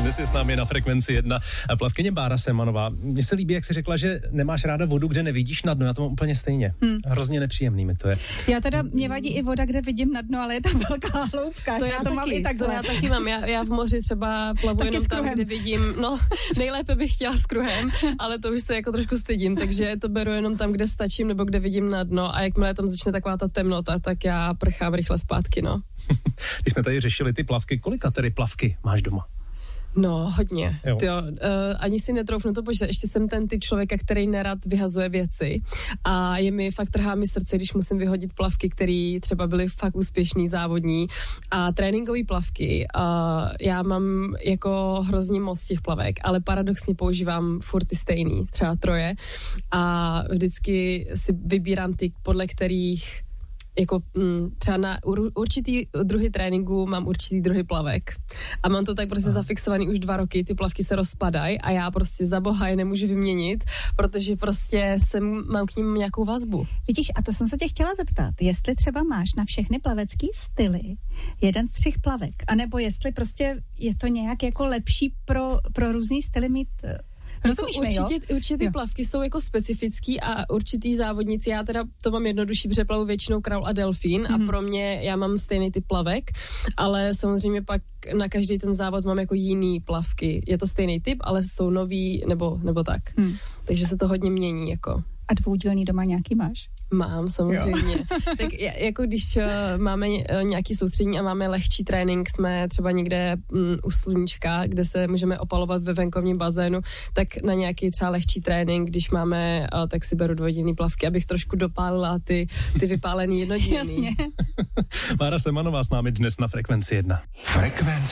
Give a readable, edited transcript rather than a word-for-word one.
Dnes je s námi na Frekvenci 1 plavkyně Bára Semanová. Mně se líbí, jak jsi řekla, že nemáš ráda vodu, kde nevidíš na dno. Já to mám úplně stejně. Hrozně nepříjemný mi to je. Já teda, mě vadí i voda, kde vidím na dno, ale je tam velká hloubka. To já taky mám. Já v moři třeba plavu taky jenom tam, kde vidím. No, nejlépe bych chtěla s kruhem, ale to už se jako trošku stydím, takže to beru jenom tam, kde stačím nebo kde vidím na dno, a jakmile tam začne taková ta temnota, tak já prchám rychle zpátky, no. Když jsme tady řešili ty plavky, kolika tedy plavky máš doma? No, hodně. Ani si netroufnu to počítat. Ještě jsem ten typ člověka, který nerad vyhazuje věci, a je mi fakt, trhá mi srdce, když musím vyhodit plavky, které třeba byly fakt úspěšný, závodní, a tréninkové plavky. Já mám jako hrozně moc těch plavek, ale paradoxně používám furt ty stejný, třeba 3, a vždycky si vybírám ty, podle kterých jako třeba na určitý druhy tréninku mám určitý druhy plavek. A mám to tak prostě zafixovaný už 2 roky, ty plavky se rozpadají a já prostě za boha je nemůžu vyměnit, protože prostě mám k ním nějakou vazbu. Vidíš, a to jsem se tě chtěla zeptat, jestli třeba máš na všechny plavecký styly jeden střih plavek, anebo jestli prostě je to nějak jako lepší pro různý styly mít. Určitý plavky jsou jako specifický a určitý závodníci, já teda to mám jednodušší, protože plavu většinou kraul a delfín a pro mě, já mám stejný typ plavek, ale samozřejmě pak na každý ten závod mám jako jiný plavky. Je to stejný typ, ale jsou nový nebo tak. Takže se to hodně mění jako. A dvoudílný doma nějaký máš? Mám, samozřejmě. Tak jako když máme nějaký soustředění a máme lehčí trénink, jsme třeba někde u sluníčka, kde se můžeme opalovat ve venkovním bazénu, tak na nějaký třeba lehčí trénink, když máme, tak si beru dvoudílný plavky, abych trošku dopálila ty vypálený jednodílný. Jasně. Bára Semanová s námi dnes na Frekvenci 1. Frekvence